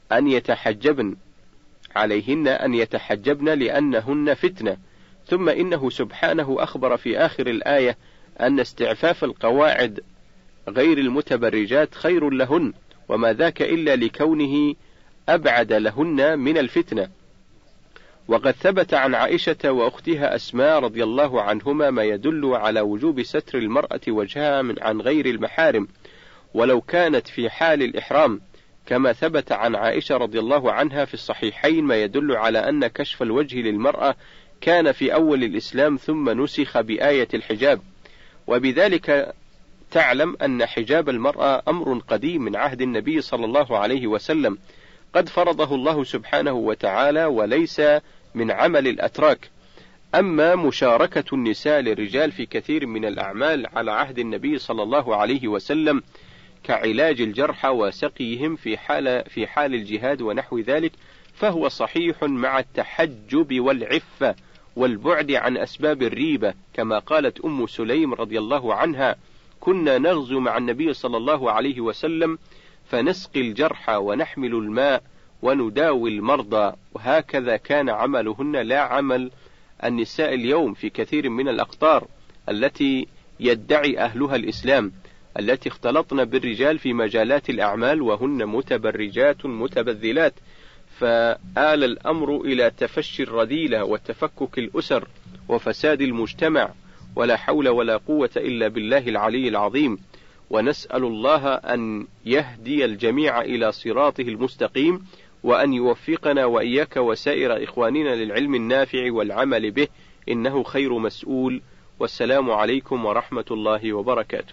أن يتحجبن عليهن أن يتحجبن لأنهن فتنة. ثم إنه سبحانه أخبر في آخر الآية أن استعفاف القواعد غير المتبرجات خير لهن، وما ذاك إلا لكونه أبعد لهن من الفتنة. وقد ثبت عن عائشة وأختها أسماء رضي الله عنهما ما يدل على وجوب ستر المرأة وجهها عن غير المحارم ولو كانت في حال الإحرام، كما ثبت عن عائشة رضي الله عنها في الصحيحين ما يدل على أن كشف الوجه للمرأة كان في أول الإسلام ثم نسخ بآية الحجاب. وبذلك تعلم أن حجاب المرأة أمر قديم من عهد النبي صلى الله عليه وسلم، قد فرضه الله سبحانه وتعالى وليس من عمل الأتراك. أما مشاركة النساء للرجال في كثير من الأعمال على عهد النبي صلى الله عليه وسلم كعلاج الجرحى وسقيهم في حال الجهاد ونحو ذلك، فهو صحيح مع التحجب والعفة والبعد عن أسباب الريبة، كما قالت أم سليم رضي الله عنها: كنا نغزو مع النبي صلى الله عليه وسلم فنسقي الجرحى ونحمل الماء ونداوي المرضى، وهكذا كان عملهن لا عمل النساء اليوم في كثير من الأقطار التي يدعي أهلها الإسلام، التي اختلطن بالرجال في مجالات الأعمال وهن متبرجات متبذلات، فآل الأمر إلى تفشي الرذيلة وتفكك الأسر وفساد المجتمع، ولا حول ولا قوة إلا بالله العلي العظيم. ونسأل الله أن يهدي الجميع إلى صراطه المستقيم، وأن يوفقنا وإياك وسائر إخواننا للعلم النافع والعمل به، إنه خير مسؤول. والسلام عليكم ورحمة الله وبركاته.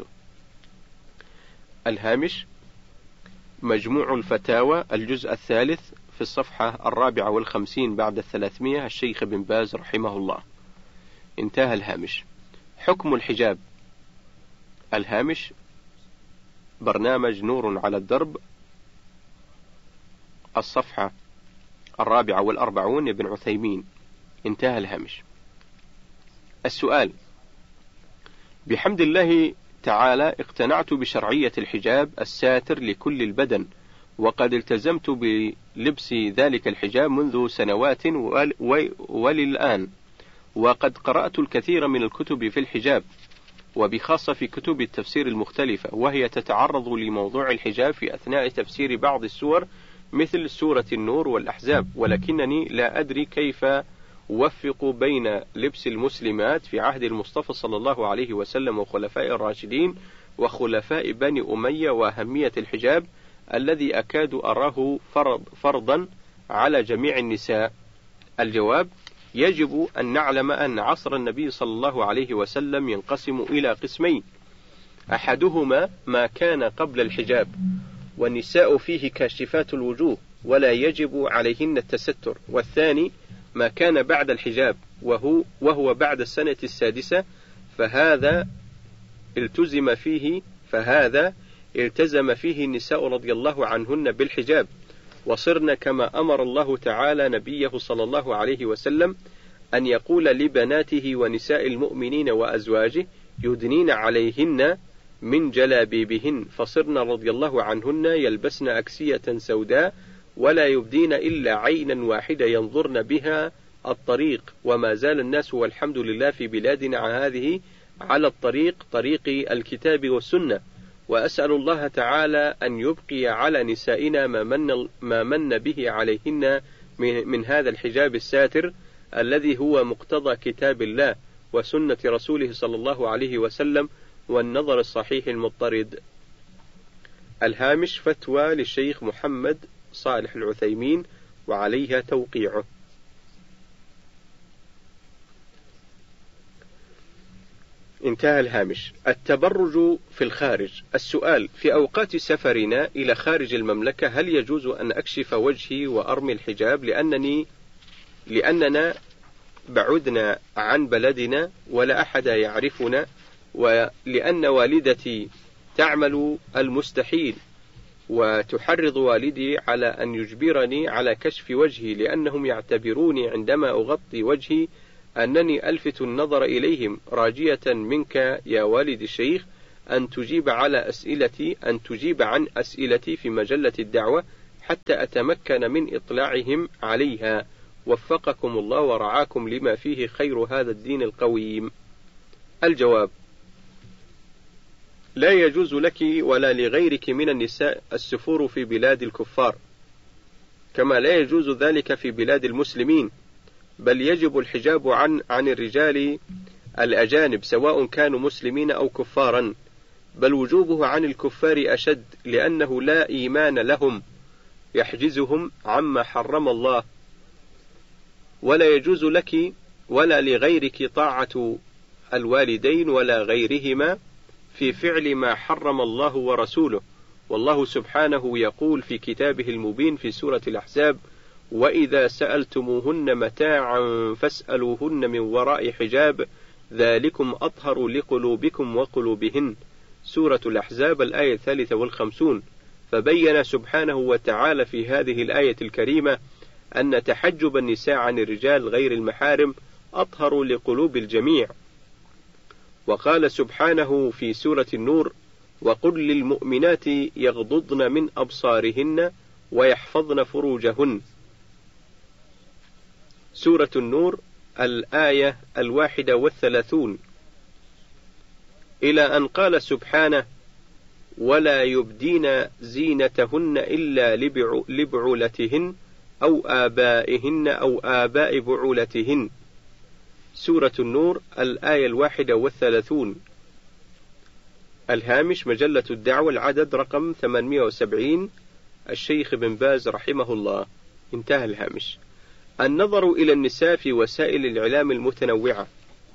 الهامش: مجموع الفتاوى الجزء الثالث في الصفحة 54 بعد 300، الشيخ بن باز رحمه الله. انتهى الهامش. حكم الحجاب. الهامش: برنامج نور على الدرب، الصفحة 44 ابن عثيمين. انتهى الهامش. السؤال: بحمد الله تعالى اقتنعت بشرعية الحجاب الساتر لكل البدن، وقد التزمت بلبس ذلك الحجاب منذ سنوات وللآن، وقد قرأت الكثير من الكتب في الحجاب، وبخاصة في كتب التفسير المختلفة، وهي تتعرض لموضوع الحجاب في أثناء تفسير بعض السور مثل سورة النور والأحزاب، ولكنني لا أدري كيف أوفق بين لبس المسلمات في عهد المصطفى صلى الله عليه وسلم وخلفاء الراشدين وخلفاء بني أمية وأهمية الحجاب الذي أكاد أراه فرضا على جميع النساء. الجواب: يجب أن نعلم أن عصر النبي صلى الله عليه وسلم ينقسم إلى قسمين: أحدهما ما كان قبل الحجاب والنساء فيه كاشفات الوجوه ولا يجب عليهن التستر، والثاني ما كان بعد الحجاب وهو بعد السنة السادسة، فهذا التزم فيه النساء رضي الله عنهن بالحجاب، وصرن كما أمر الله تعالى نبيه صلى الله عليه وسلم أن يقول لبناته ونساء المؤمنين وأزواجه يدنين عليهن من جلابيبهن، فصرن رضي الله عنهن يلبسن أكسية سوداء ولا يبدين إلا عينا واحدة ينظرن بها الطريق، وما زال الناس والحمد لله في بلادنا هذه على طريق الكتاب والسنة. وأسأل الله تعالى أن يبقي على نسائنا ما من به عليهن من هذا الحجاب الساتر الذي هو مقتضى كتاب الله وسنة رسوله صلى الله عليه وسلم والنظر الصحيح المضطرد. الهامش: فتوى للشيخ محمد صالح العثيمين وعليها توقيعه. انتهى الهامش. التبرج في الخارج. السؤال: في أوقات سفرنا إلى خارج المملكة هل يجوز أن أكشف وجهي وأرمي الحجاب لأننا بعدنا عن بلدنا ولا أحد يعرفنا، ولأن والدتي تعمل المستحيل وتحرض والدي على أن يجبرني على كشف وجهي لأنهم يعتبروني عندما أغطي وجهي أنني ألفت النظر إليهم، راجية منك يا والد الشيخ أن تجيب عن أسئلتي في مجلة الدعوة حتى أتمكن من إطلاعهم عليها، وفقكم الله ورعاكم لما فيه خير هذا الدين القويم. الجواب: لا يجوز لك ولا لغيرك من النساء السفور في بلاد الكفار، كما لا يجوز ذلك في بلاد المسلمين، بل يجب الحجاب عن الرجال الأجانب سواء كانوا مسلمين أو كفارا، بل وجوبه عن الكفار أشد، لأنه لا إيمان لهم يحجزهم عما حرم الله. ولا يجوز لك ولا لغيرك طاعة الوالدين ولا غيرهما في فعل ما حرم الله ورسوله، والله سبحانه يقول في كتابه المبين في سورة الأحزاب: وإذا سألتموهن متاعا فاسألوهن من وراء حجاب ذلكم أطهر لقلوبكم وقلوبهن. سورة الأحزاب الآية 53. فبين سبحانه وتعالى في هذه الآية الكريمة أن تحجب النساء عن الرجال غير المحارم أطهر لقلوب الجميع. وقال سبحانه في سورة النور: وقل للمؤمنات يغضضن من أبصارهن ويحفظن فروجهن. سورة النور الآية 31، إلى أن قال سبحانه: ولا يبدين زينتهن إلا لبعولتهن أو آبائهن أو آباء بعولتهن. سورة النور الآية 31. الهامش: مجلة الدعوة، العدد رقم 870، الشيخ بن باز رحمه الله. انتهى الهامش. النظر إلى النساء في وسائل الإعلام المتنوعة.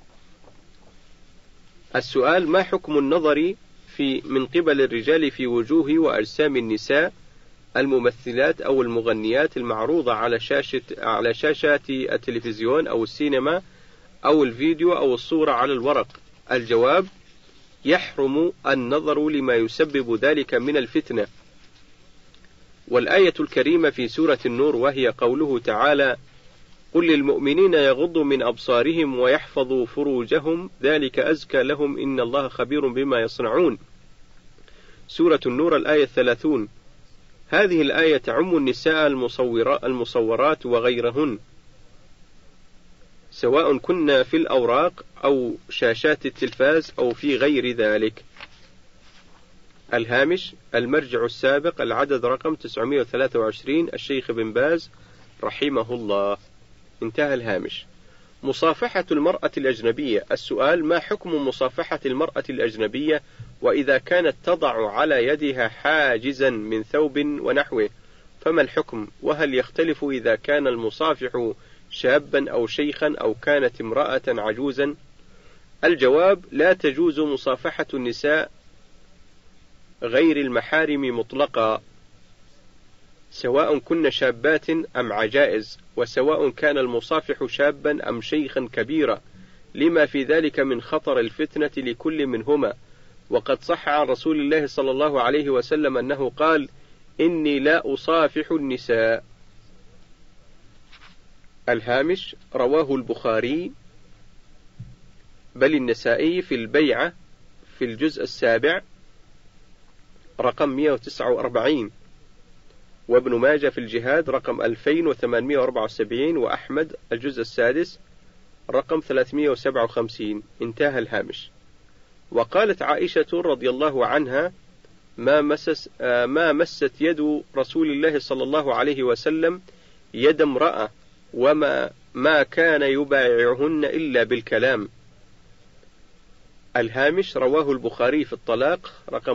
السؤال: ما حكم النظر من قبل الرجال في وجوه وأجسام النساء الممثلات أو المغنيات المعروضة على شاشات التلفزيون أو السينما أو الفيديو أو الصورة على الورق؟ الجواب: يحرم النظر لما يسبب ذلك من الفتنة. والآية الكريمة في سورة النور وهي قوله تعالى: قل للمؤمنين يغضوا من أبصارهم ويحفظوا فروجهم ذلك أزكى لهم إن الله خبير بما يصنعون. سورة النور الآية 30. هذه الآية تعم النساء المصورات وغيرهن، سواء كنا في الأوراق أو شاشات التلفاز أو في غير ذلك. الهامش: المرجع السابق، العدد رقم 923، الشيخ بن باز رحمه الله. انتهى الهامش. مصافحة المرأة الأجنبية. السؤال: ما حكم مصافحة المرأة الأجنبية وإذا كانت تضع على يدها حاجزا من ثوب ونحوه، فما الحكم؟ وهل يختلف إذا كان المصافح شابا أو شيخا أو كانت امرأة عجوزا؟ الجواب: لا تجوز مصافحة النساء غير المحارم مطلقا، سواء كن شابات أم عجائز، وسواء كان المصافح شابا أم شيخا كبيرا، لما في ذلك من خطر الفتنة لكل منهما. وقد صح عن رسول الله صلى الله عليه وسلم أنه قال: إني لا أصافح النساء. الهامش: رواه البخاري بل النسائي في البيعة في الجزء 7 رقم 149، وابن ماجه في الجهاد رقم 2874، وأحمد الجزء 6 رقم 357. انتهى الهامش. وقالت عائشة رضي الله عنها: ما مست يد رسول الله صلى الله عليه وسلم يد امرأة، وما كان يبايعهن إلا بالكلام. الهامش: رواه البخاري في الطلاق رقم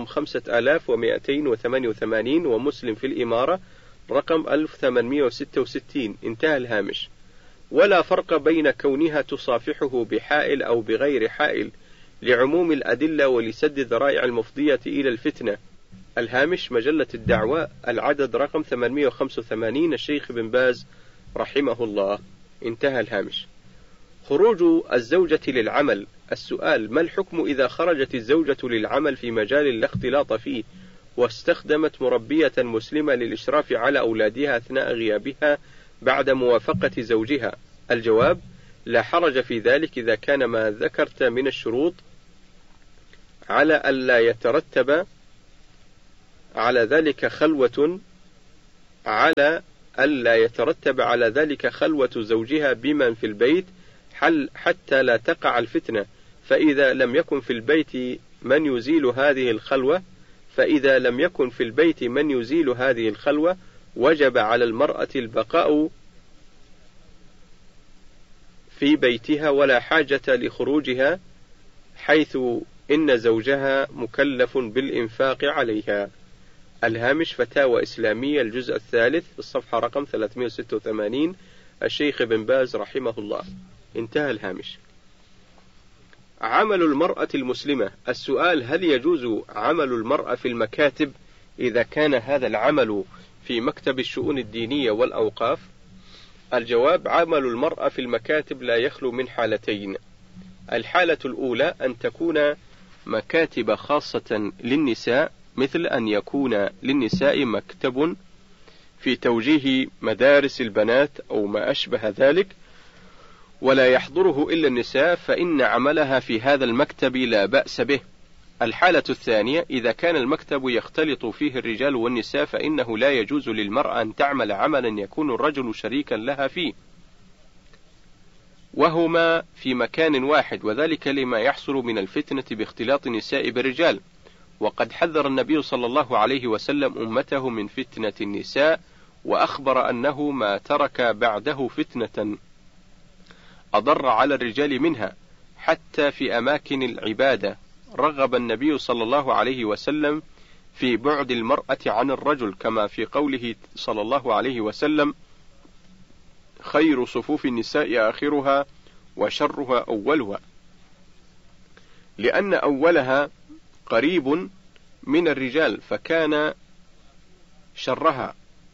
5288، ومسلم في الإمارة رقم 1866. انتهى الهامش. ولا فرق بين كونها تصافحه بحائل أو بغير حائل، لعموم الأدلة ولسد الذرائع المفضية إلى الفتنة. الهامش: مجلة الدعوة، العدد رقم 885، الشيخ بن باز رحمه الله. انتهى الهامش. خروج الزوجة للعمل. السؤال: ما الحكم إذا خرجت الزوجة للعمل في مجال لا اختلاط فيه، واستخدمت مربية مسلمة للإشراف على أولادها أثناء غيابها بعد موافقة زوجها؟ الجواب: لا حرج في ذلك إذا كان ما ذكرت من الشروط على ألا يترتب على ذلك خلوة على ألا يترتب على ذلك خلوة زوجها بمن في البيت حتى لا تقع الفتنة، فإذا لم يكن في البيت من يزيل هذه الخلوة وجب على المرأة البقاء في بيتها ولا حاجة لخروجها، حيث إن زوجها مكلف بالإنفاق عليها. الهامش فتاوى إسلامية الجزء الثالث الصفحة رقم 386 الشيخ بن باز رحمه الله. انتهى الهامش. عمل المرأة المسلمة. السؤال: هل يجوز عمل المرأة في المكاتب إذا كان هذا العمل في مكتب الشؤون الدينية والأوقاف؟ الجواب: عمل المرأة في المكاتب لا يخلو من حالتين. الحالة الأولى أن تكون مكاتب خاصة للنساء، مثل أن يكون للنساء مكتب في توجيه مدارس البنات أو ما أشبه ذلك، ولا يحضره إلا النساء، فإن عملها في هذا المكتب لا بأس به. الحالة الثانية: إذا كان المكتب يختلط فيه الرجال والنساء، فإنه لا يجوز للمرأة أن تعمل عملا يكون الرجل شريكا لها فيه وهما في مكان واحد، وذلك لما يحصل من الفتنة باختلاط النساء بالرجال. وقد حذر النبي صلى الله عليه وسلم أمته من فتنة النساء، وأخبر أنه ما ترك بعده فتنة أضر على الرجال منها، حتى في أماكن العبادة رغب النبي صلى الله عليه وسلم في بعد المرأة عن الرجل، كما في قوله صلى الله عليه وسلم: خير صفوف النساء آخرها وشرها أولها، لأن أولها قريب من الرجال فكان شرها،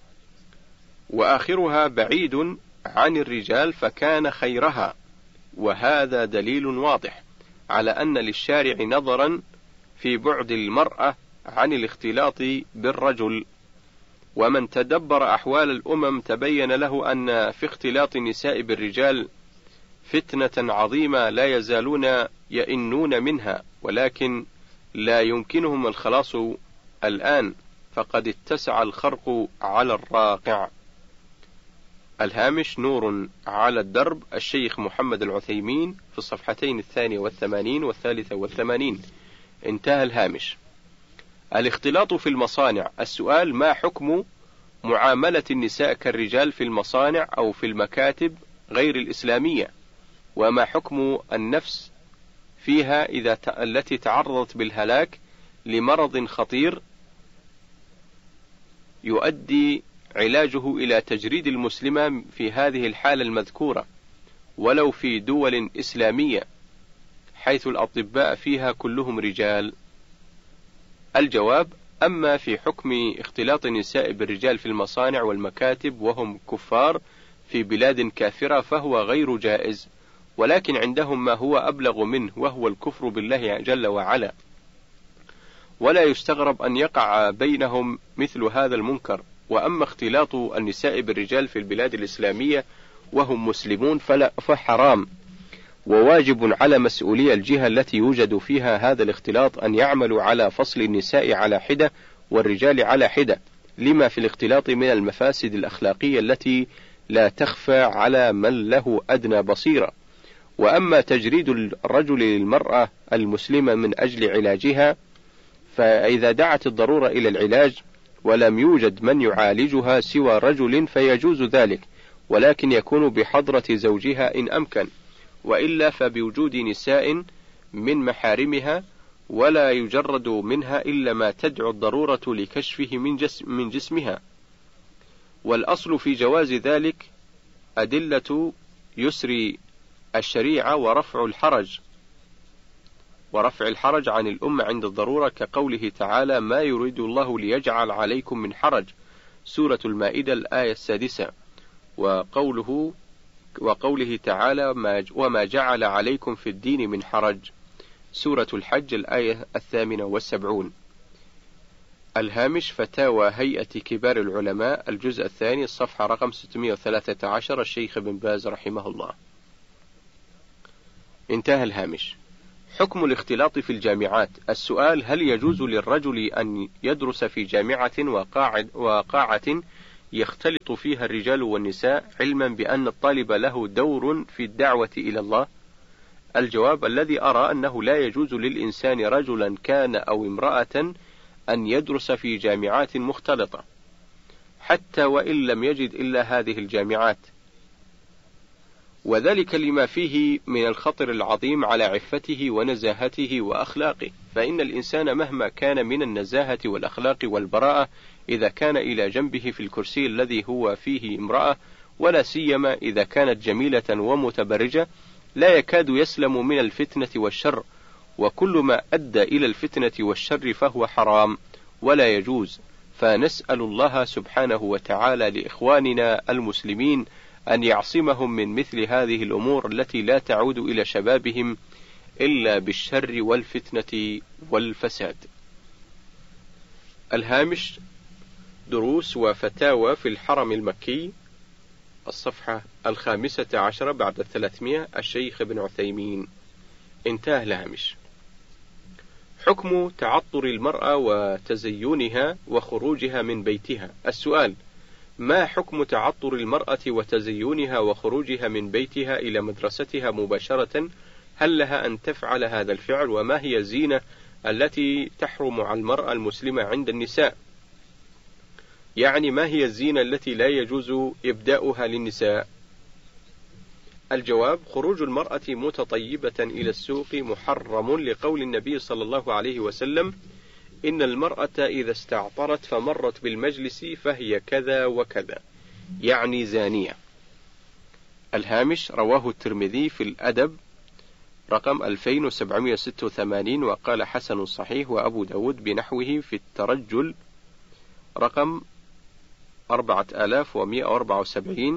وآخرها بعيد عن الرجال فكان خيرها. وهذا دليل واضح على أن للشارع نظرا في بعد المرأة عن الاختلاط بالرجل. ومن تدبر أحوال الأمم تبين له أن في اختلاط النساء بالرجال فتنة عظيمة لا يزالون يئنون منها، ولكن لا يمكنهم الخلاص الآن، فقد اتسع الخرق على الراقع. الهامش نور على الدرب الشيخ محمد العثيمين في الصفحتين 82 و83. انتهى الهامش. الاختلاط في المصانع. السؤال: ما حكم معاملة النساء كالرجال في المصانع أو في المكاتب غير الإسلامية؟ وما حكم النفس فيها التي تعرضت بالهلاك لمرض خطير يؤدي علاجه إلى تجريد المسلمة في هذه الحالة المذكورة، ولو في دول إسلامية حيث الأطباء فيها كلهم رجال؟ الجواب: أما في حكم اختلاط النساء بالرجال في المصانع والمكاتب وهم كفار في بلاد كافرة فهو غير جائز، ولكن عندهم ما هو أبلغ منه، وهو الكفر بالله جل وعلا، ولا يستغرب أن يقع بينهم مثل هذا المنكر. وأما اختلاط النساء بالرجال في البلاد الإسلامية وهم مسلمون فحرام، وواجب على مسؤولي الجهة التي يوجد فيها هذا الاختلاط أن يعملوا على فصل النساء على حدة والرجال على حدة، لما في الاختلاط من المفاسد الأخلاقية التي لا تخفى على من له أدنى بصيرة. وأما تجريد الرجل للمرأة المسلمة من أجل علاجها، فإذا دعت الضرورة إلى العلاج ولم يوجد من يعالجها سوى رجل فيجوز ذلك، ولكن يكون بحضرة زوجها إن أمكن، وإلا فبوجود نساء من محارمها، ولا يجرد منها إلا ما تدعو الضرورة لكشفه من جسمها. والأصل في جواز ذلك أدلة يسر الشريعة ورفع الحرج عن الأمة عند الضرورة، كقوله تعالى: ما يريد الله ليجعل عليكم من حرج، سورة المائدة الآية 6، وقوله تعالى: وما جعل عليكم في الدين من حرج، سورة الحج الآية 78. الهامش فتاوى هيئة كبار العلماء الجزء الثاني الصفحة رقم 613 الشيخ بن باز رحمه الله. انتهى الهامش. حكم الاختلاط في الجامعات. السؤال: هل يجوز للرجل أن يدرس في جامعة وقاعة يختلط فيها الرجال والنساء، علما بأن الطالب له دور في الدعوة إلى الله؟ الجواب: الذي أرى أنه لا يجوز للإنسان رجلا كان أو امرأة أن يدرس في جامعات مختلطة، حتى وإن لم يجد إلا هذه الجامعات، وذلك لما فيه من الخطر العظيم على عفته ونزاهته وأخلاقه، فإن الإنسان مهما كان من النزاهة والأخلاق والبراءة، إذا كان إلى جنبه في الكرسي الذي هو فيه امرأة، ولا سيما إذا كانت جميلة ومتبرجة، لا يكاد يسلم من الفتنة والشر، وكل ما أدى إلى الفتنة والشر فهو حرام ولا يجوز. فنسأل الله سبحانه وتعالى لإخواننا المسلمين أن يعصمهم من مثل هذه الأمور التي لا تعود إلى شبابهم إلا بالشر والفتنة والفساد. الهامش: دروس وفتاوى في الحرم المكي، الصفحة 15 بعد 300، الشيخ ابن عثيمين. انتهى الهامش. حكم تعطر المرأة وتزينها وخروجها من بيتها. السؤال: ما حكم تعطر المرأة وتزينها وخروجها من بيتها إلى مدرستها مباشرة؟ هل لها أن تفعل هذا الفعل؟ وما هي الزينة التي تحرم على المرأة المسلمة عند النساء؟ يعني ما هي الزينة التي لا يجوز إبداؤها للنساء؟ الجواب: خروج المرأة متطيبة إلى السوق محرم، لقول النبي صلى الله عليه وسلم: إن المرأة إذا استعطرت فمرت بالمجلس فهي كذا وكذا، يعني زانية. الهامش: رواه الترمذي في الأدب رقم 2786 وقال حسن صحيح، وأبو داود بنحوه في الترجل رقم 4174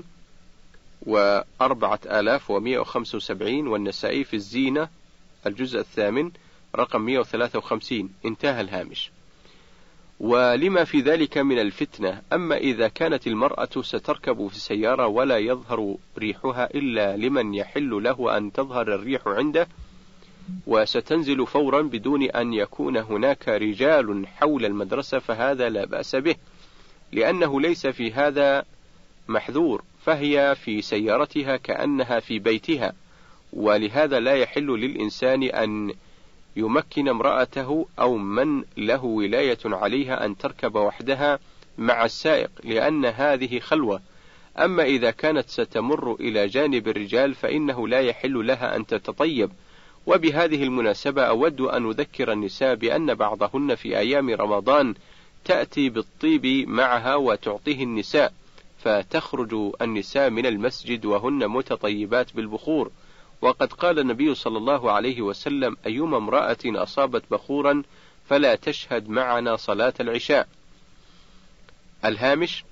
و4175، والنسائي في الزينة الجزء 8 رقم 153. انتهى الهامش. ولما في ذلك من الفتنة. أما إذا كانت المرأة ستركب في السيارة ولا يظهر ريحها إلا لمن يحل له أن تظهر الريح عنده، وستنزل فورا بدون أن يكون هناك رجال حول المدرسة، فهذا لا بأس به، لأنه ليس في هذا محذور، فهي في سيارتها كأنها في بيتها، ولهذا لا يحل للإنسان أن يمكن امرأته أو من له ولاية عليها أن تركب وحدها مع السائق، لأن هذه خلوة. أما إذا كانت ستمر إلى جانب الرجال فإنه لا يحل لها أن تتطيب. وبهذه المناسبة أود أن أذكر النساء بأن بعضهن في أيام رمضان تأتي بالطيب معها وتعطيه النساء، فتخرج النساء من المسجد وهن متطيبات بالبخور، وقد قال النبي صلى الله عليه وسلم: أيما امرأة أصابت بخورا فلا تشهد معنا صلاة العشاء. الهامش: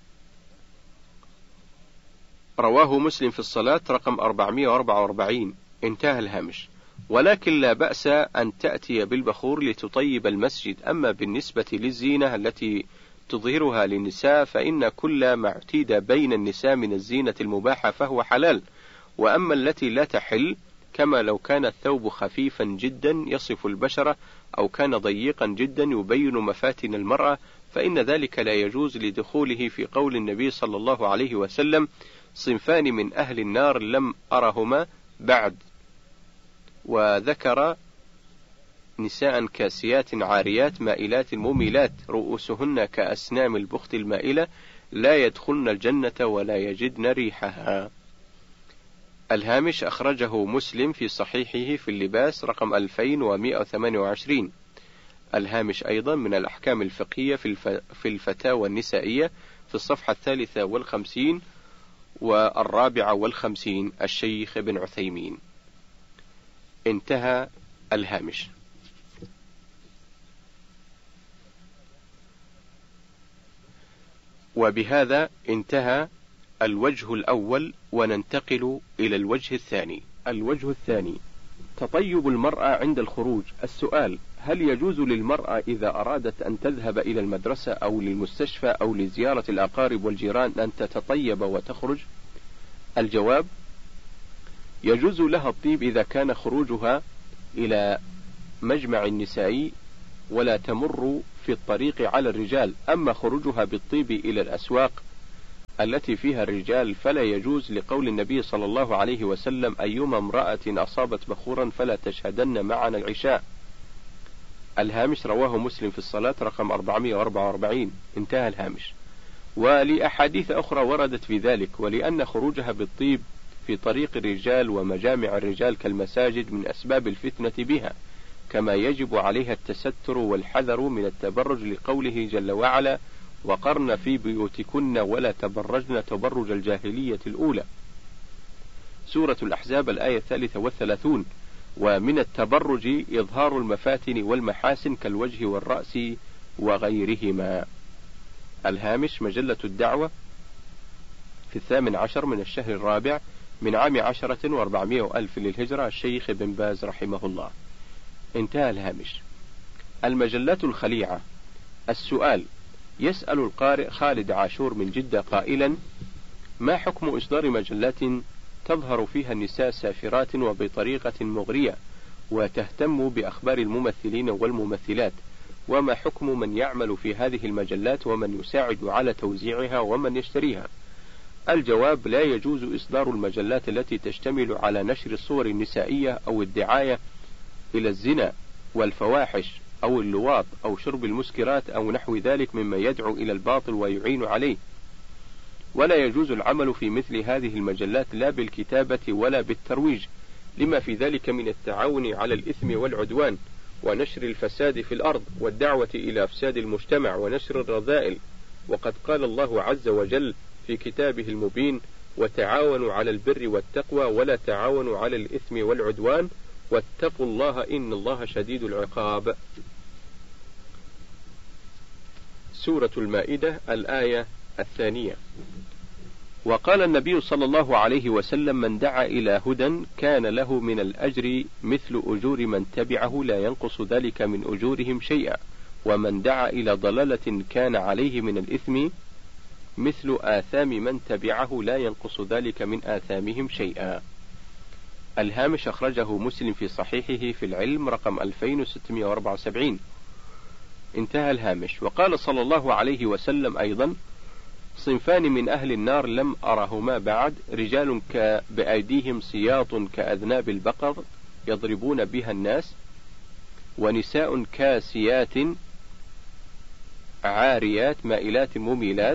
رواه مسلم في الصلاة رقم 444. انتهى الهامش. ولكن لا بأس أن تأتي بالبخور لتطيب المسجد. أما بالنسبة للزينة التي تظهرها للنساء فإن كل ما اعتيد بين النساء من الزينة المباحة فهو حلال، وأما التي لا تحل، كما لو كان الثوب خفيفا جدا يصف البشرة، أو كان ضيقا جدا يبين مفاتن المرأة، فإن ذلك لا يجوز لدخوله في قول النبي صلى الله عليه وسلم: صنفان من أهل النار لم أرهما بعد. وذكر نساء كاسيات عاريات مائلات مميلات رؤوسهن كأسنام البخت المائلة لا يدخلن الجنة ولا يجدن ريحها. الهامش: أخرجه مسلم في صحيحه في اللباس رقم 2128. الهامش أيضا من الأحكام الفقهية في الفتاوى النسائية في الصفحة 53 و54، الشيخ ابن عثيمين. انتهى الهامش. وبهذا انتهى الوجه الأول، وننتقل إلى الوجه الثاني. الوجه الثاني: تطيب المرأة عند الخروج. السؤال: هل يجوز للمرأة إذا أرادت أن تذهب إلى المدرسة أو للمستشفى أو لزيارة الأقارب والجيران أن تتطيب وتخرج؟ الجواب: يجوز لها الطيب إذا كان خروجها إلى مجمع نسائي ولا تمر في الطريق على الرجال. أما خروجها بالطيب إلى الأسواق التي فيها الرجال فلا يجوز، لقول النبي صلى الله عليه وسلم: أيما امرأة أصابت بخورا فلا تشهدن معنا العشاء. الهامش: رواه مسلم في الصلاة رقم 444. انتهى الهامش. ولأحاديث أخرى وردت في ذلك، ولأن خروجها بالطيب في طريق الرجال ومجامع الرجال كالمساجد من أسباب الفتنة بها، كما يجب عليها التستر والحذر من التبرج، لقوله جل وعلا: وقرن في بيوتكن ولا تبرجن تبرج الجاهلية الأولى. سورة الأحزاب الآية 33. ومن التبرج إظهار المفاتن والمحاسن كالوجه والرأس وغيرهما. الهامش: مجلة الدعوة في 18 من الشهر الرابع من عام 10,400 للهجرة، الشيخ ابن باز رحمه الله. انتهى الهامش. المجلات الخليعة. السؤال: يسأل القارئ خالد عاشور من جدة قائلا: ما حكم إصدار مجلات تظهر فيها النساء سافرات وبطريقة مغرية وتهتم بأخبار الممثلين والممثلات؟ وما حكم من يعمل في هذه المجلات ومن يساعد على توزيعها ومن يشتريها؟ الجواب: لا يجوز إصدار المجلات التي تشتمل على نشر الصور النسائية أو الدعاية إلى الزنا والفواحش أو اللواط أو شرب المسكرات أو نحو ذلك مما يدعو إلى الباطل ويعين عليه. ولا يجوز العمل في مثل هذه المجلات لا بالكتابة ولا بالترويج، لما في ذلك من التعاون على الإثم والعدوان ونشر الفساد في الأرض والدعوة إلى أفساد المجتمع ونشر الرذائل. وقد قال الله عز وجل في كتابه المبين: وتعاونوا على البر والتقوى ولا تعاونوا على الإثم والعدوان واتقوا الله إن الله شديد العقاب. سورة المائدة الآية 2. وقال النبي صلى الله عليه وسلم: من دعا إلى هدى كان له من الأجر مثل أجور من تبعه لا ينقص ذلك من أجورهم شيئا، ومن دعا إلى ضلالة كان عليه من الإثم مثل آثام من تبعه لا ينقص ذلك من آثامهم شيئا. الهامش: أخرجه مسلم في صحيحه في العلم رقم 2674. انتهى الهامش. وقال صلى الله عليه وسلم أيضا: صنفان من أهل النار لم أرهما بعد: رجال بأيديهم سياط كأذناب البقر يضربون بها الناس، ونساء كاسيات عاريات مائلات مميلات،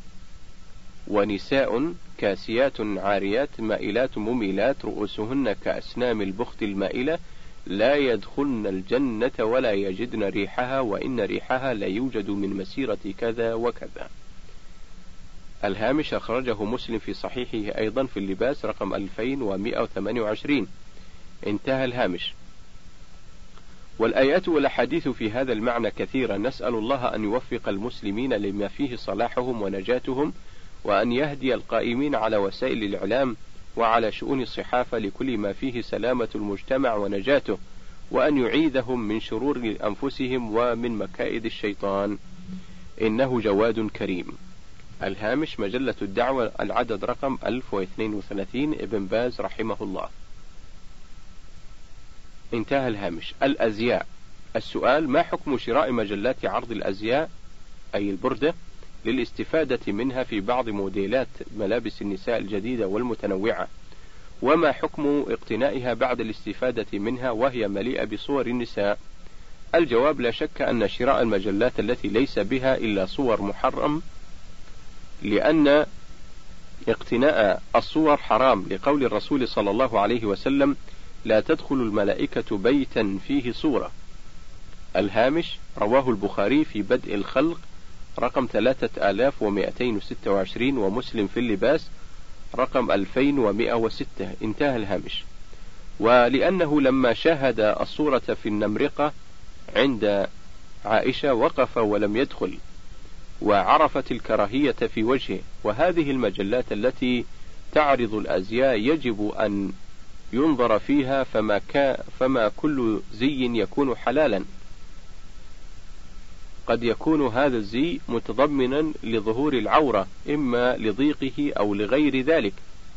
ونساء كاسيات عاريات مائلات مميلات رؤوسهن كأسنام البخت المائلة لا يدخلن الجنة ولا يجدن ريحها وإن ريحها لا يوجد من مسيرة كذا وكذا. الهامش: أخرجه مسلم في صحيحه أيضا في اللباس رقم 2128. انتهى الهامش. والآيات والأحاديث في هذا المعنى كثيرة، نسأل الله أن يوفق المسلمين لما فيه صلاحهم ونجاتهم، وأن يهدي القائمين على وسائل الإعلام وعلى شؤون الصحافة لكل ما فيه سلامة المجتمع ونجاته، وأن يعيذهم من شرور أنفسهم ومن مكائد الشيطان، إنه جواد كريم. الهامش: مجلة الدعوة العدد رقم 1032 ابن باز رحمه الله. انتهى الهامش. الأزياء. السؤال: ما حكم شراء مجلات عرض الأزياء أي البردة للاستفادة منها في بعض موديلات ملابس النساء الجديدة والمتنوعة؟ وما حكم اقتنائها بعد الاستفادة منها وهي مليئة بصور النساء؟ الجواب: لا شك أن شراء المجلات التي ليس بها إلا صور محرم، لأن اقتناء الصور حرام، لقول الرسول صلى الله عليه وسلم: لا تدخل الملائكة بيتا فيه صورة. الهامش: رواه البخاري في بدء الخلق رقم 3226 ومسلم في اللباس رقم 2106. انتهى الهامش. ولأنه لما شاهد الصورة في النمرقة عند عائشة وقف ولم يدخل، وعرفت الكراهية في وجهه. وهذه المجلات التي تعرض الأزياء يجب أن ينظر فيها، فما كل زي يكون حلالا، قد يكون هذا الزي متضمنا لظهور العورة إما لضيقه أو لغير ذلك،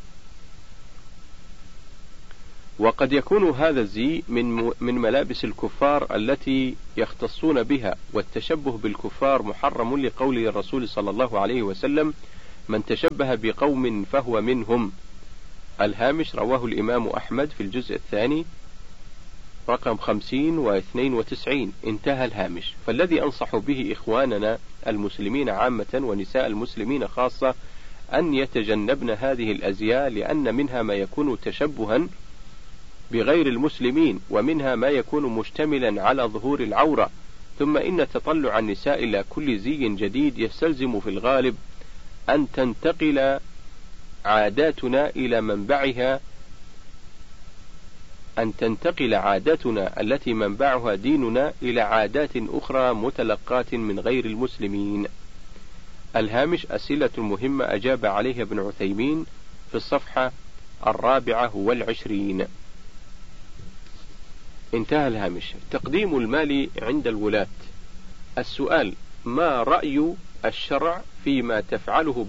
وقد يكون هذا الزي من ملابس الكفار التي يختصون بها، والتشبه بالكفار محرم، لقول الرسول صلى الله عليه وسلم: من تشبه بقوم فهو منهم. الهامش رواه الإمام أحمد في الجزء الثاني رقم 50 و92. انتهى الهامش. فالذي أنصح به إخواننا المسلمين عامة ونساء المسلمين خاصة أن يتجنبن هذه الأزياء، لأن منها ما يكون تشبها بغير المسلمين، ومنها ما يكون مشتملا على ظهور العورة. ثم إن تطلع النساء إلى كل زي جديد يستلزم في الغالب أن تنتقل عاداتنا إلى منبعها، أن تنتقل عاداتنا التي منبعها ديننا إلى عادات أخرى متلقاة من غير المسلمين. الهامش أسئلة مهمة أجاب عليها ابن عثيمين في الصفحة 24. انتهى الهامش. تقديم المال عند الولاة. السؤال: ما رأي الشرع فيما تفعله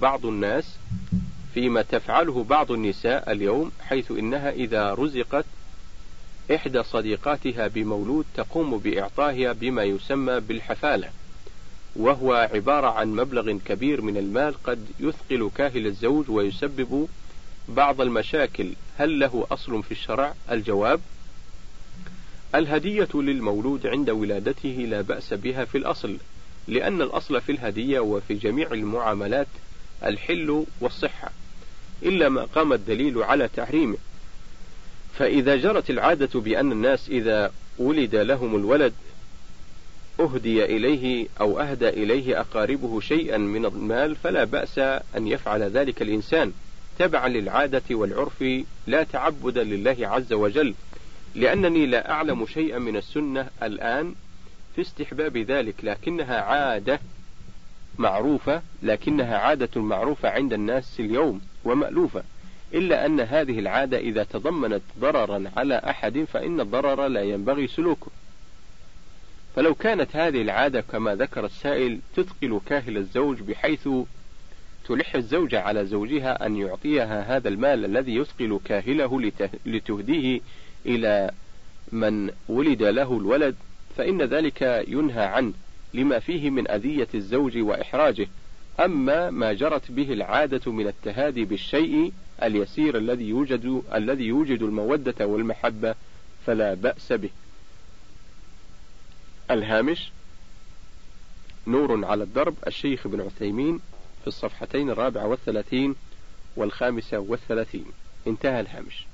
بعض النساء اليوم، حيث إنها إذا رزقت إحدى صديقاتها بمولود تقوم بإعطائها بما يسمى بالحفالة، وهو عبارة عن مبلغ كبير من المال قد يثقل كاهل الزوج ويسبب بعض المشاكل. هل له أصل في الشرع؟ الجواب: الهدية للمولود عند ولادته لا بأس بها في الأصل، لأن الأصل في الهدية وفي جميع المعاملات الحل والصحة، إلا ما قام الدليل على تحريمه. فإذا جرت العادة بأن الناس إذا ولد لهم الولد أهدي إليه أو أهدى إليه أقاربه شيئا من المال، فلا بأس أن يفعل ذلك الإنسان تبعا للعادة والعرف، لا تعبدا لله عز وجل، لأنني لا أعلم شيئا من السنة الآن في استحباب ذلك، لكنها عادة معروفة عند الناس اليوم ومألوفة، إلا أن هذه العادة إذا تضمنت ضررا على أحد فإن الضرر لا ينبغي سلوكه. فلو كانت هذه العادة كما ذكر السائل تثقل كاهل الزوج بحيث تلح الزوجة على زوجها أن يعطيها هذا المال الذي يثقل كاهله لتهديه إلى من ولد له الولد، فإن ذلك ينهى عنه لما فيه من أذية الزوج وإحراجه. أما ما جرت به العادة من التهادي بالشيء اليسير الذي يوجد المودة والمحبة فلا بأس به. الهامش نور على الدرب، الشيخ ابن عثيمين في الصفحتين 34 و35. انتهى الهامش.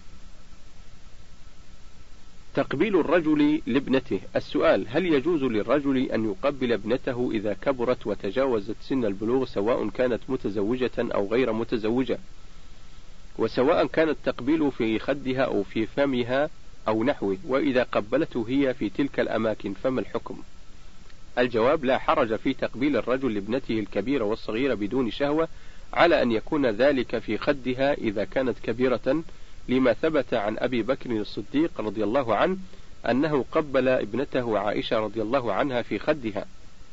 تقبيل الرجل لابنته. السؤال: هل يجوز للرجل أن يقبل ابنته إذا كبرت وتجاوزت سن البلوغ، سواء كانت متزوجة أو غير متزوجة، وسواء كان التقبيل في خدها أو في فمها أو نحوه، وإذا قبلته هي في تلك الأماكن فما الحكم؟ الجواب: لا حرج في تقبيل الرجل لابنته الكبيرة والصغيرة بدون شهوة، على أن يكون ذلك في خدها إذا كانت كبيرة، لما ثبت عن أبي بكر الصديق رضي الله عنه أنه قبل ابنته عائشة رضي الله عنها في خدها،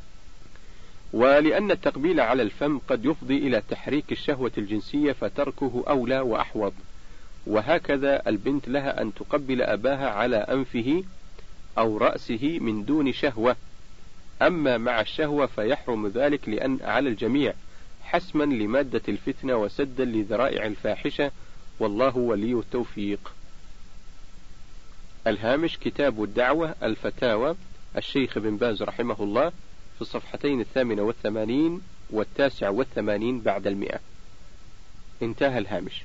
ولأن التقبيل على الفم قد يفضي إلى تحريك الشهوة الجنسية فتركه أولى وأحوط. وهكذا البنت لها أن تقبل أباها على أنفه أو رأسه من دون شهوة، أما مع الشهوة فيحرم ذلك لأن على الجميع، حسما لمادة الفتنة وسدا لذرائع الفاحشة، والله ولي التوفيق. الهامش كتاب الدعوة الفتاوى، الشيخ بن باز رحمه الله في الصفحتين 88 و89 بعد 100. انتهى الهامش.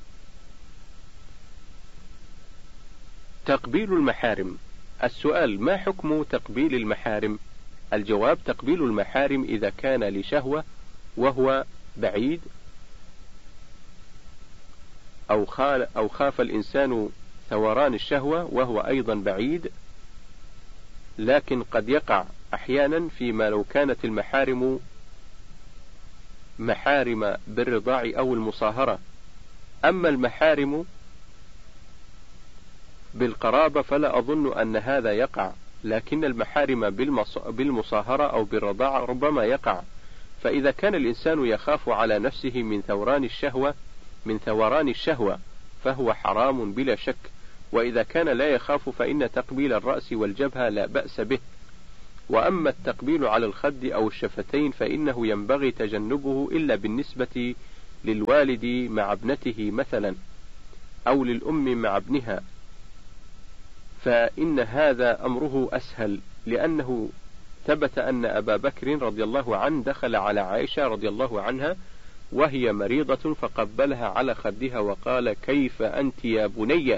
تقبيل المحارم. السؤال: ما حكم تقبيل المحارم؟ الجواب: تقبيل المحارم إذا كان لشهوة وهو بعيد، أو خاف الإنسان ثوران الشهوة وهو أيضا بعيد، لكن قد يقع أحيانا فيما لو كانت المحارم محارم بالرضاع أو المصاهرة. أما المحارم بالقرابة فلا أظن أن هذا يقع، لكن المحارم بالمصاهرة أو بالرضاع ربما يقع. فإذا كان الإنسان يخاف على نفسه من ثوران الشهوة فهو حرام بلا شك، وإذا كان لا يخاف فإن تقبيل الرأس والجبهة لا بأس به. وأما التقبيل على الخد أو الشفتين فإنه ينبغي تجنبه إلا بالنسبة للوالد مع ابنته مثلا، أو للأم مع ابنها، فإن هذا أمره أسهل، لأنه ثبت أن أبا بكر رضي الله عنه دخل على عائشة رضي الله عنها وهي مريضة فقبلها على خدها وقال: كيف أنت يا بنية؟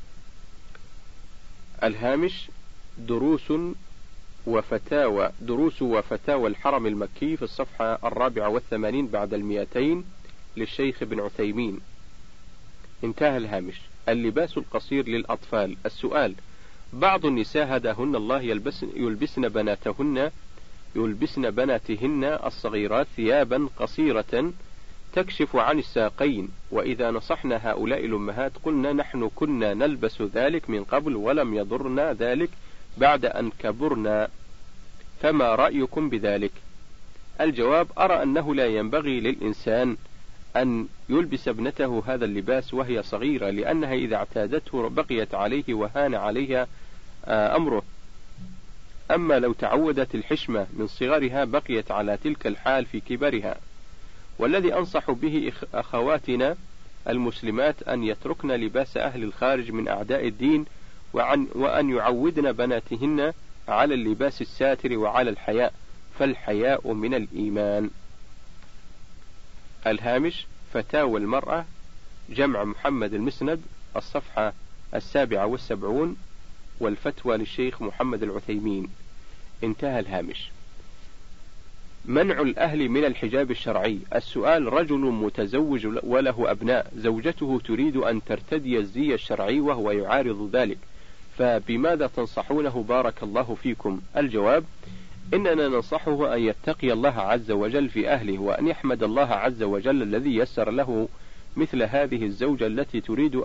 الهامش: دروس وفتاوى الحرم المكي في الصفحة 84 بعد 200 للشيخ ابن عثيمين. انتهى الهامش. اللباس القصير للأطفال. السؤال: بعض النساء هداهن الله يلبسن بناتهن الصغيرات ثيابا قصيرة تكشف عن الساقين، وإذا نصحنا هؤلاء الأمهات قلنا: نحن كنا نلبس ذلك من قبل ولم يضرنا ذلك بعد أن كبرنا، فما رأيكم بذلك؟ الجواب: أرى أنه لا ينبغي للإنسان أن يلبس ابنته هذا اللباس وهي صغيرة، لأنها إذا اعتادته بقيت عليه وهان عليها أمره. أما لو تعودت الحشمة من صغرها بقيت على تلك الحال في كبرها. والذي أنصح به أخواتنا المسلمات أن يتركن لباس أهل الخارج من أعداء الدين، وأن يعودن بناتهن على اللباس الساتر وعلى الحياء، فالحياء من الإيمان. الهامش: فتاوى المرأة، جمع محمد المسند، الصفحة 77، والفتوى للشيخ محمد العثيمين. انتهى الهامش. منع الأهل من الحجاب الشرعي. السؤال: رجل متزوج وله أبناء، زوجته تريد أن ترتدي الزي الشرعي وهو يعارض ذلك، فبماذا تنصحونه بارك الله فيكم؟ الجواب: إننا ننصحه أن يتقي الله عز وجل في أهله، وأن يحمد الله عز وجل الذي يسر له مثل هذه الزوجة التي تريد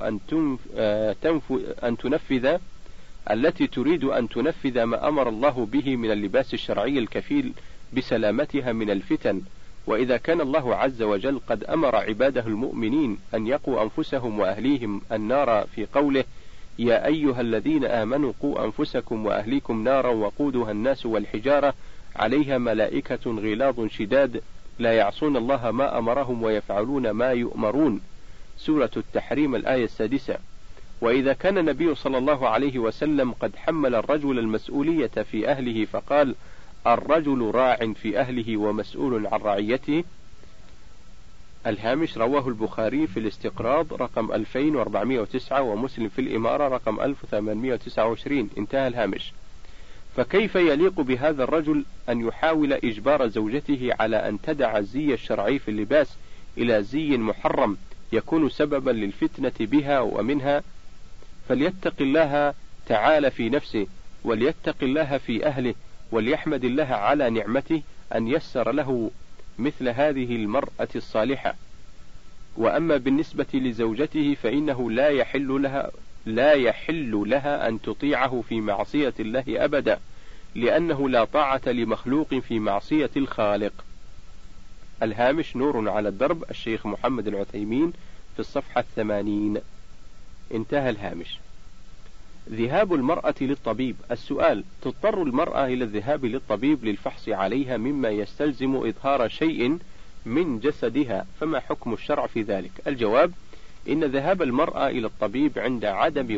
أن تنفذ ما أمر الله به من اللباس الشرعي الكفيل بسلامتها من الفتن. وإذا كان الله عز وجل قد أمر عباده المؤمنين أن يقوا أنفسهم وأهليهم النار في قوله: يا أيها الذين آمنوا قوا أنفسكم وأهليكم نارا وقودها الناس والحجارة عليها ملائكة غلاظ شداد لا يعصون الله ما أمرهم ويفعلون ما يؤمرون، سورة التحريم الآية 6. وإذا كان النبي صلى الله عليه وسلم قد حمل الرجل المسؤولية في أهله فقال: الرجل راع في أهله ومسؤول عن رعيته. الهامش: رواه البخاري في الاستقراض رقم 2409 ومسلم في الإمارة رقم 1829. انتهى الهامش. فكيف يليق بهذا الرجل أن يحاول إجبار زوجته على أن تدع الزي الشرعي في اللباس إلى زي محرم يكون سببا للفتنة بها ومنها؟ فليتق الله تعالى في نفسه، وليتق الله في أهله، وليحمد الله على نعمته أن يسر له مثل هذه المرأة الصالحة. وأما بالنسبة لزوجته فإنه لا يحل لها أن تطيعه في معصية الله أبدا، لأنه لا طاعة لمخلوق في معصية الخالق. الهامش: نور على الدرب، الشيخ محمد العثيمين في الصفحة 80. انتهى الهامش. ذهاب المرأة للطبيب. السؤال: تضطر المرأة إلى الذهاب للطبيب للفحص عليها مما يستلزم إظهار شيء من جسدها، فما حكم الشرع في ذلك؟ الجواب: إن ذهاب المرأة إلى الطبيب عند عدم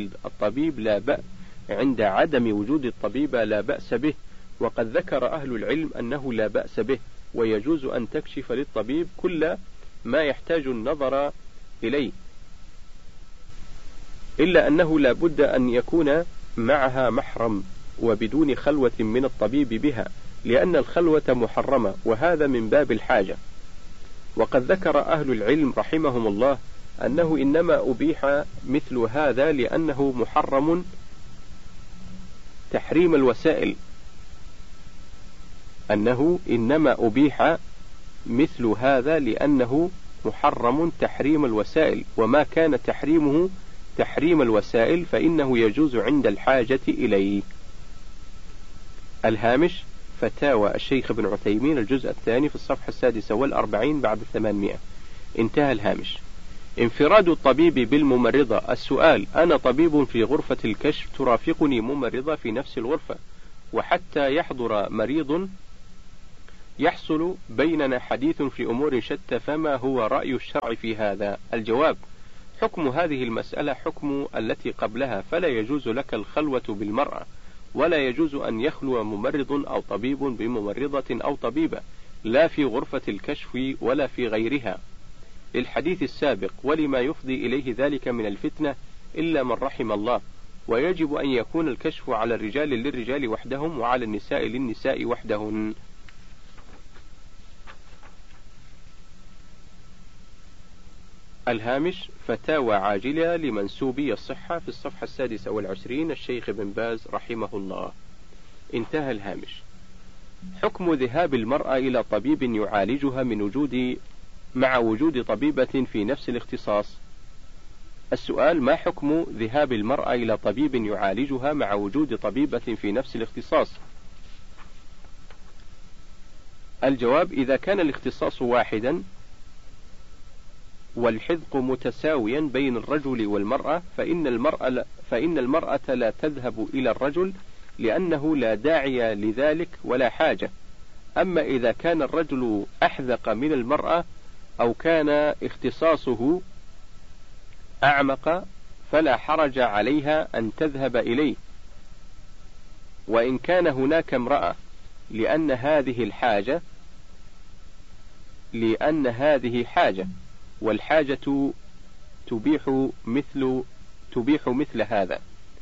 وجود الطبيب لا بأس به، وقد ذكر أهل العلم أنه لا بأس به، ويجوز أن تكشف للطبيب كل ما يحتاج النظر إليه، إلا أنه لا بد أن يكون معها محرم وبدون خلوة من الطبيب بها، لأن الخلوة محرمة، وهذا من باب الحاجة. وقد ذكر أهل العلم رحمهم الله أنه إنما أبيح مثل هذا لأنه محرم تحريم الوسائل، وما كان تحريمه تحريم الوسائل فإنه يجوز عند الحاجة إليه. الهامش: فتاوى الشيخ ابن عثيمين الجزء الثاني في الصفحة 46 بعد 800. انتهى الهامش. انفراد الطبيب بالممرضة. السؤال: أنا طبيب في غرفة الكشف، ترافقني ممرضة في نفس الغرفة، وحتى يحضر مريض يحصل بيننا حديث في أمور شتى، فما هو رأي الشرع في هذا؟ الجواب: حكم هذه المسألة حكم التي قبلها، فلا يجوز لك الخلوة بالمرأة، ولا يجوز أن يخلو ممرض أو طبيب بممرضة أو طبيبة، لا في غرفة الكشف ولا في غيرها، للحديث السابق، ولما يفضي إليه ذلك من الفتنة إلا من رحم الله. ويجب أن يكون الكشف على الرجال للرجال وحدهم، وعلى النساء للنساء وحدهن. الهامش: فتاوى عاجلة لمنسوبي الصحة في الصفحة 26 الشيخ بن باز رحمه الله. انتهى الهامش. حكم ذهاب المرأة إلى طبيب يعالجها مع وجود طبيبة في نفس الاختصاص. السؤال: ما حكم ذهاب المرأة إلى طبيب يعالجها مع وجود طبيبة في نفس الاختصاص؟ الجواب: إذا كان الاختصاص واحدا والحذق متساويا بين الرجل والمرأة فإن المرأة لا تذهب إلى الرجل، لأنه لا داعي لذلك ولا حاجة. أما إذا كان الرجل أحذق من المرأة أو كان اختصاصه أعمق فلا حرج عليها أن تذهب إليه، وإن كان هناك امرأة، لأن هذه حاجة، والحاجة تبيح مثل هذا.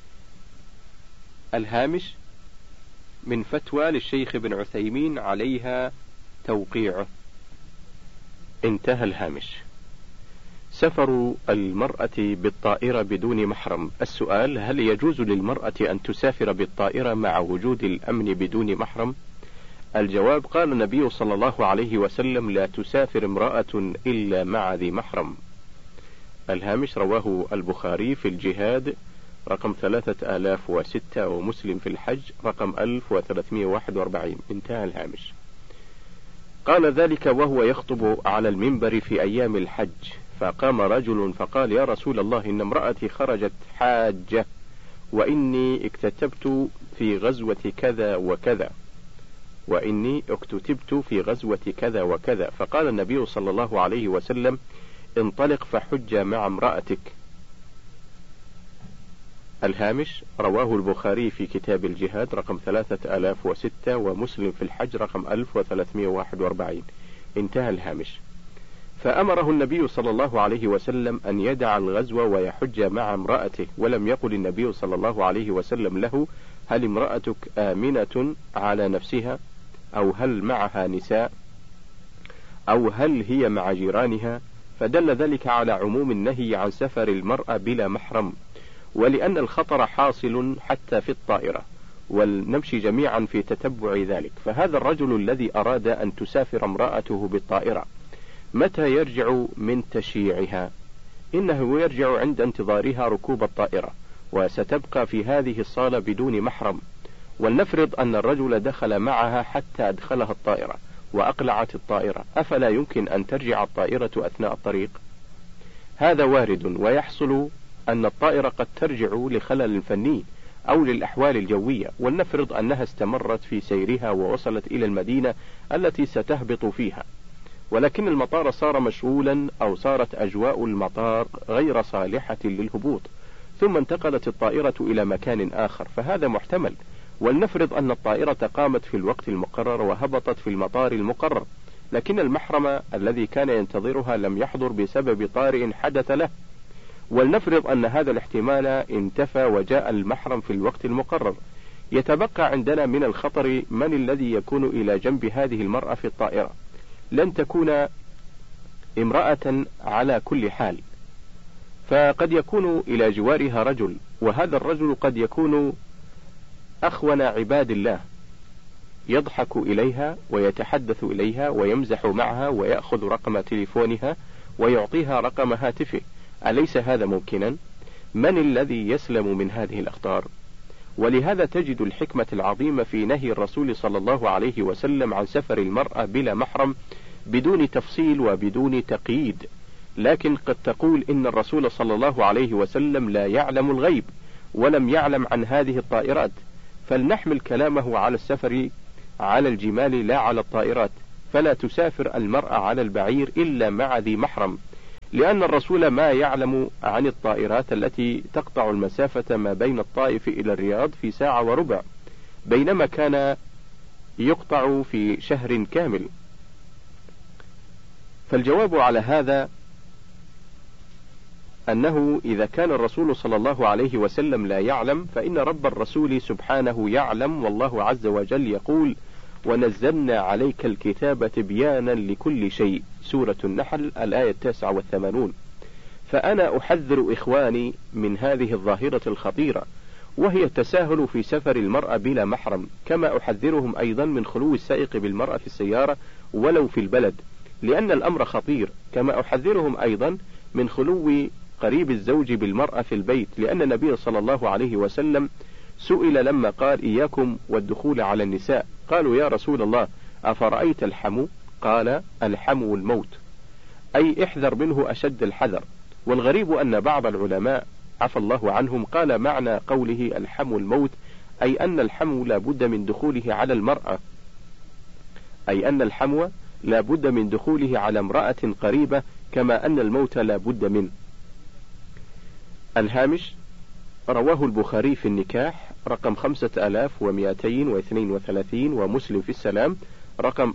الهامش: من فتوى للشيخ بن عثيمين عليها توقيعه. انتهى الهامش. سفر المرأة بالطائرة بدون محرم. السؤال: هل يجوز للمرأة أن تسافر بالطائرة مع وجود الأمن بدون محرم؟ الجواب: قال النبي صلى الله عليه وسلم: لا تسافر امرأة إلا مع ذي محرم. الهامش: رواه البخاري في الجهاد رقم 3006، ومسلم في الحج رقم 1341. انتهى الهامش. قال ذلك وهو يخطب على المنبر في أيام الحج، فقام رجل فقال: يا رسول الله، إن امرأتي خرجت حاجة، وإني اكتتبت في غزوة كذا وكذا. فقال النبي صلى الله عليه وسلم: انطلق فحج مع امرأتك. الهامش: رواه البخاري في كتاب الجهاد رقم 3006، ومسلم في الحج رقم 1341. انتهى الهامش. فأمره النبي صلى الله عليه وسلم أن يدع الغزو ويحج مع امرأته، ولم يقل النبي صلى الله عليه وسلم له: هل امرأتك آمنة على نفسها، أو هل معها نساء، أو هل هي مع جيرانها؟ فدل ذلك على عموم النهي عن سفر المرأة بلا محرم، ولأن الخطر حاصل حتى في الطائرة، ولنمشي جميعا في تتبع ذلك. فهذا الرجل الذي أراد أن تسافر امرأته بالطائرة متى يرجع من تشييعها؟ إنه يرجع عند انتظارها ركوب الطائرة، وستبقى في هذه الصالة بدون محرم. ولنفرض أن الرجل دخل معها حتى أدخلها الطائرة وأقلعت الطائرة، أفلا يمكن أن ترجع الطائرة أثناء الطريق؟ هذا وارد، ويحصل أن الطائرة قد ترجع لخلل فني أو للأحوال الجوية. ولنفرض أنها استمرت في سيرها ووصلت إلى المدينة التي ستهبط فيها، ولكن المطار صار مشغولا، أو صارت أجواء المطار غير صالحة للهبوط، ثم انتقلت الطائرة إلى مكان آخر، فهذا محتمل. ولنفرض أن الطائرة قامت في الوقت المقرر وهبطت في المطار المقرر، لكن المحرم الذي كان ينتظرها لم يحضر بسبب طارئ حدث له. ولنفرض أن هذا الاحتمال انتفى وجاء المحرم في الوقت المقرر. يتبقى عندنا من الخطر من الذي يكون إلى جنب هذه المرأة في الطائرة. لن تكون امرأة على كل حال، فقد يكون إلى جوارها رجل، وهذا الرجل قد يكون أخون عباد الله، يضحك إليها ويتحدث إليها ويمزح معها ويأخذ رقم تليفونها ويعطيها رقم هاتفه. أليس هذا ممكنا؟ من الذي يسلم من هذه الأخطار؟ ولهذا تجد الحكمة العظيمة في نهي الرسول صلى الله عليه وسلم عن سفر المرأة بلا محرم بدون تفصيل وبدون تقييد. لكن قد تقول إن الرسول صلى الله عليه وسلم لا يعلم الغيب ولم يعلم عن هذه الطائرات، فلنحمل كلامه على السفر على الجمال لا على الطائرات. فلا تسافر المرأة على البعير إلا مع ذي محرم، لأن الرسول ما يعلم عن الطائرات التي تقطع المسافة ما بين الطائف إلى الرياض في 1.25 ساعة، بينما كان يقطع في شهر كامل. فالجواب على هذا أنه إذا كان الرسول صلى الله عليه وسلم لا يعلم، فإن رب الرسول سبحانه يعلم، والله عز وجل يقول: ونزلنا عليك الكتاب تبيانا لكل شيء، سورة النحل الآية 89. فأنا أحذر إخواني من هذه الظاهرة الخطيرة، وهي التساهل في سفر المرأة بلا محرم، كما أحذرهم أيضا من خلو السائق بالمرأة في السيارة ولو في البلد، لأن الأمر خطير، كما أحذرهم أيضا من خلو قريب الزوج بالمرأة في البيت، لأن النبي صلى الله عليه وسلم سئل لما قال: إياكم والدخول على النساء، قالوا: يا رسول الله أفرأيت الحمو؟ قال: الحمو الموت، أي احذر منه أشد الحذر. والغريب أن بعض العلماء عفى الله عنهم قال معنى قوله الحمو الموت أي أن الحمو لا بد من دخوله على المرأة، أي أن الحمو لا بد من دخوله على امرأة قريبة، كما أن الموت لا بد منه. الهامش: رواه البخاري في النكاح رقم 5232، ومسلم في السلام رقم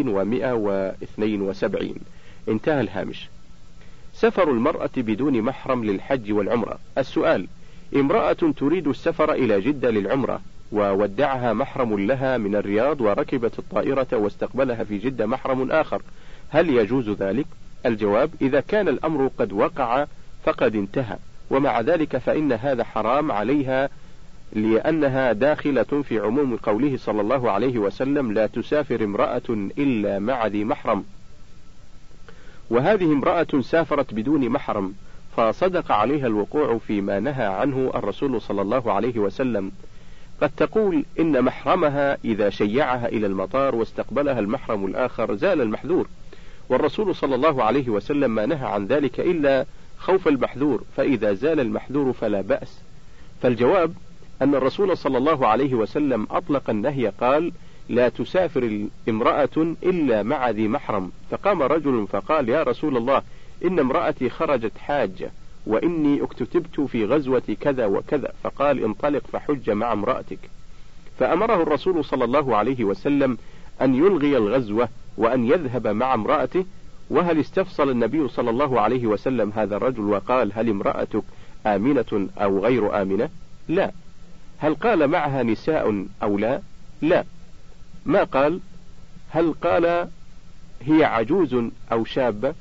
2172. انتهى الهامش. سفر المرأة بدون محرم للحج والعمرة. السؤال: امرأة تريد السفر إلى جدة للعمرة، وودعها محرم لها من الرياض، وركبت الطائرة واستقبلها في جدة محرم آخر، هل يجوز ذلك؟ الجواب: إذا كان الأمر قد وقع فقد انتهى، ومع ذلك فإن هذا حرام عليها، لأنها داخلة في عموم قوله صلى الله عليه وسلم: لا تسافر امرأة إلا مع ذي محرم. وهذه امرأة سافرت بدون محرم، فصدق عليها الوقوع فيما نهى عنه الرسول صلى الله عليه وسلم. قد تقول إن محرمها إذا شيعها إلى المطار واستقبلها المحرم الآخر زال المحذور، والرسول صلى الله عليه وسلم ما نهى عن ذلك إلا خوف المحذور، فإذا زال المحذور فلا بأس. فالجواب أن الرسول صلى الله عليه وسلم أطلق النهي، قال: لا تسافر امرأة إلا مع ذي محرم. فقام رجل فقال: يا رسول الله، إن امرأتي خرجت حاجة، وإني اكتتبت في غزوة كذا وكذا. فقال: انطلق فحج مع امرأتك. فأمره الرسول صلى الله عليه وسلم أن يلغي الغزوة وأن يذهب مع امرأته. وهل استفصل النبي صلى الله عليه وسلم هذا الرجل وقال: هل امرأتك آمنة أو غير آمنة؟ لا. هل قال معها نساء أو لا؟ لا. ما قال. هل قال هي عجوز أو شابة؟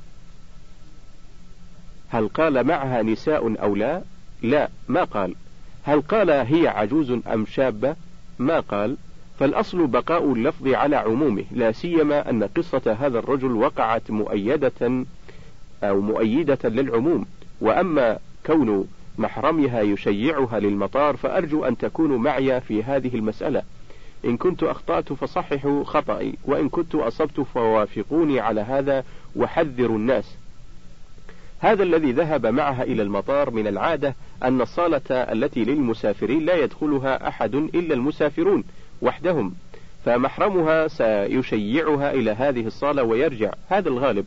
هل قال معها نساء أو لا؟ لا، ما قال. هل قال هي عجوز أم شابة؟ ما قال. فالأصل بقاء اللفظ على عمومه، لا سيما أن قصة هذا الرجل وقعت مؤيدة للعموم. وأما كون محرمها يشيعها للمطار فأرجو أن تكونوا معي في هذه المسألة، إن كنت أخطأت فصححوا خطأي، وإن كنت أصبت فوافقوني على هذا وحذروا الناس. هذا الذي ذهب معها إلى المطار من العادة أن الصالة التي للمسافرين لا يدخلها أحد إلا المسافرون وحدهم، فمحرمها سيشيعها إلى هذه الصالة ويرجع، هذا الغالب.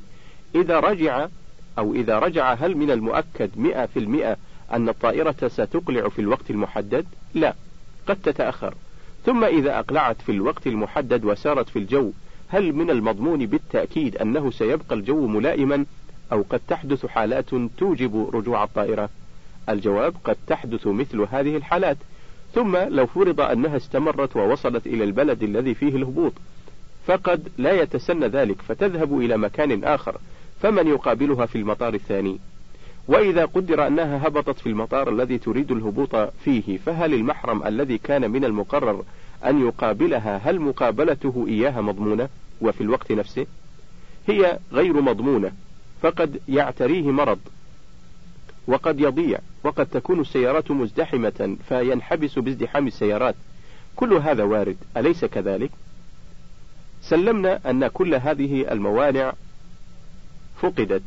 إذا رجع هل من المؤكد 100% أن الطائرة ستقلع في الوقت المحدد؟ لا، قد تتأخر. ثم إذا أقلعت في الوقت المحدد وسارت في الجو، هل من المضمون بالتأكيد أنه سيبقى الجو ملائما، أو قد تحدث حالات توجب رجوع الطائرة؟ الجواب: قد تحدث مثل هذه الحالات. ثم لو فرض أنها استمرت ووصلت إلى البلد الذي فيه الهبوط، فقد لا يتسنى ذلك فتذهب إلى مكان آخر، فمن يقابلها في المطار الثاني؟ وإذا قدر أنها هبطت في المطار الذي تريد الهبوط فيه، فهل المحرم الذي كان من المقرر أن يقابلها هل مقابلته إياها مضمونة؟ وفي الوقت نفسه هي غير مضمونة، فقد يعتريه مرض، وقد يضيع، وقد تكون السيارات مزدحمة فينحبس بازدحام السيارات. كل هذا وارد، أليس كذلك؟ سلمنا أن كل هذه الموانع فقدت،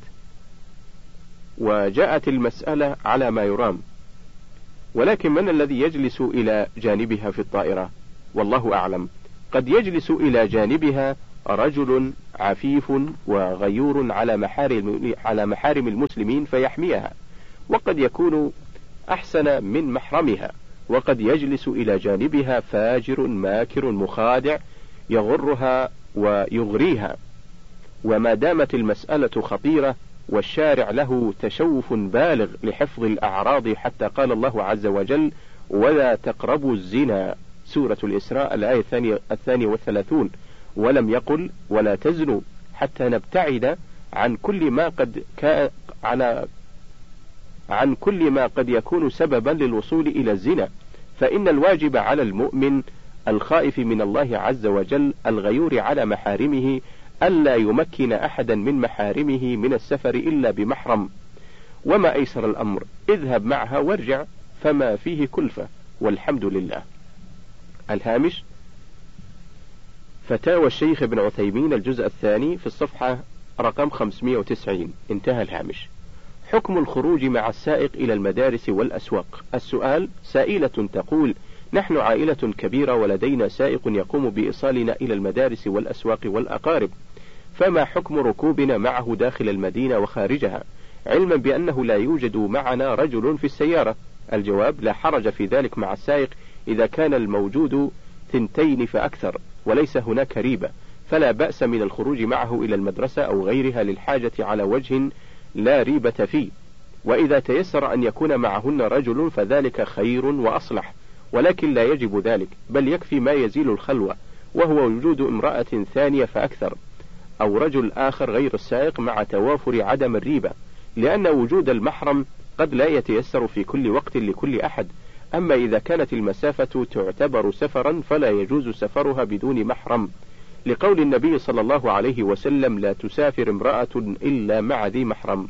وجاءت المسألة على ما يرام. ولكن من الذي يجلس إلى جانبها في الطائرة؟ والله أعلم. قد يجلس إلى جانبها رجل عفيف وغيور على محارم المسلمين فيحميها، وقد يكون أحسن من محرمها، وقد يجلس إلى جانبها فاجر ماكر مخادع يغرها ويغريها. وما دامت المسألة خطيرة والشارع له تشوف بالغ لحفظ الأعراض، حتى قال الله عز وجل: ولا تقربوا الزنا، سورة الإسراء الآية 32، ولم يقل ولا تزنوا، حتى نبتعد عن كل ما قد يكون سببا للوصول إلى الزنا. فإن الواجب على المؤمن الخائف من الله عز وجل الغيور على محارمه ألا يمكن أحدا من محارمه من السفر إلا بمحرم، وما أيسر الأمر اذهب معها وارجع، فما فيه كلفة، والحمد لله. الهامش: فتاوى الشيخ ابن عثيمين الجزء الثاني في الصفحة رقم 590. انتهى الهامش. حكم الخروج مع السائق إلى المدارس والأسواق. السؤال: سائلة تقول: نحن عائلة كبيرة ولدينا سائق يقوم بإيصالنا إلى المدارس والأسواق والأقارب، فما حكم ركوبنا معه داخل المدينة وخارجها، علما بأنه لا يوجد معنا رجل في السيارة؟ الجواب: لا حرج في ذلك مع السائق إذا كان الموجود 2 فأكثر وليس هناك ريبة، فلا بأس من الخروج معه إلى المدرسة أو غيرها للحاجة على وجه لا ريبة فيه. وإذا تيسر أن يكون معهن رجل فذلك خير وأصلح، ولكن لا يجب ذلك، بل يكفي ما يزيل الخلوة، وهو وجود امرأة 2 فأكثر أو رجل آخر غير السائق مع توافر عدم الريبة، لأن وجود المحرم قد لا يتيسر في كل وقت لكل أحد. أما إذا كانت المسافة تعتبر سفرا فلا يجوز سفرها بدون محرم، لقول النبي صلى الله عليه وسلم: لا تسافر امرأة إلا مع ذي محرم.